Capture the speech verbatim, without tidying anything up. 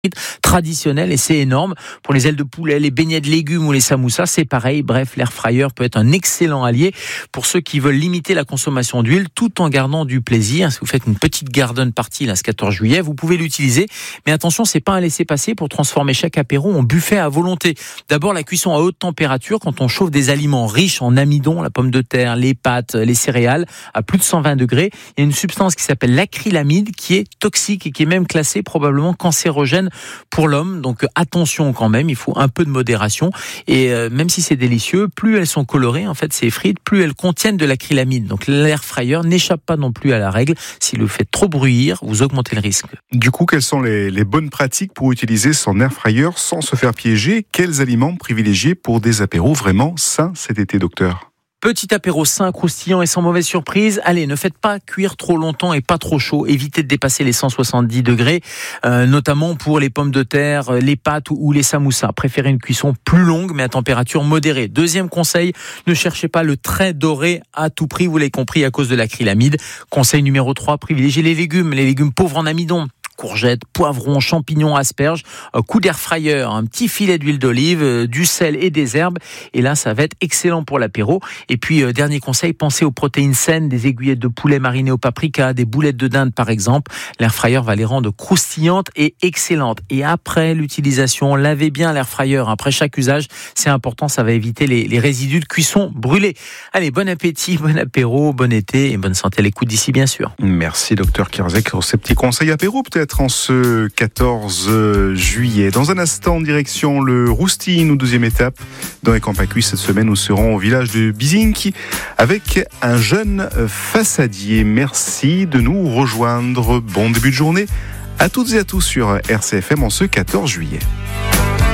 traditionnel et c'est énorme. Pour les ailes de poulet, les beignets de légumes ou les samoussas, c'est pareil. Bref, l'air fryer peut être un excellent allié pour ceux qui veulent limiter la consommation d'huile tout en gardant du plaisir. Si vous faites une petite garden party là, ce quatorze juillet, vous pouvez l'utiliser. Mais attention, c'est pas un laisser-passer pour transformer chaque apéro en buffet à volonté. D'abord, la cuisson à haute température, quand on chauffe des aliments riches en amidon, la pomme de terre, les pâtes, les céréales, à plus de cent vingt degrés, il y a une substance qui s'appelle l'acrylamide qui est toxique et qui est même classée probablement cancérogène pour l'homme. Donc attention quand même, il faut un peu de modération. Et euh, même si c'est délicieux, plus elles sont colorées, en fait, ces frites, plus elles contiennent de l'acrylamide. Donc l'air fryer n'échappe pas non plus à la règle. Si le fait trop bruire, vous augmentez le risque. Du coup, quelles sont les, les bonnes pratiques pour utiliser son air fryer sans se faire piéger? Quels aliments privilégier pour des apéros vraiment sains cet été, docteur? Petit apéro sain, croustillant et sans mauvaise surprise. Allez, ne faites pas cuire trop longtemps et pas trop chaud. Évitez de dépasser les cent soixante-dix degrés, euh, notamment pour les pommes de terre, les pâtes ou, ou les samoussas. Préférez une cuisson plus longue mais à température modérée. Deuxième conseil, ne cherchez pas le très doré à tout prix. Vous l'avez compris, à cause de l'acrylamide. Conseil numéro trois, privilégiez les légumes. Les légumes pauvres en amidon. Courgettes, poivrons, champignons, asperges, un coup d'air fryer, un petit filet d'huile d'olive, du sel et des herbes. Et là, ça va être excellent pour l'apéro. Et puis, euh, dernier conseil, pensez aux protéines saines, des aiguillettes de poulet marinées au paprika, des boulettes de dinde par exemple. L'air fryer va les rendre croustillantes et excellentes. Et après l'utilisation, lavez bien l'air fryer. Après chaque usage, c'est important, ça va éviter les, les résidus de cuisson brûlés. Allez, bon appétit, bon apéro, bon été et bonne santé à l'écoute d'ici bien sûr. Merci docteur Kierzek pour ces petits conseils apéro peut-être en ce quatorze juillet. Dans un instant, direction le Roustine, ou deuxième étape. Dans les Camps à Cuisse cette semaine, nous serons au village de Bizinki avec un jeune façadier. Merci de nous rejoindre. Bon début de journée à toutes et à tous sur R C F M en ce quatorze juillet.